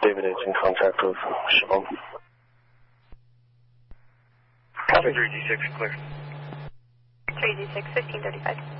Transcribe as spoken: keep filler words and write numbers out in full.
David is in contact with Sean. Copy. three D six, clear. three D six, fifteen thirty-five.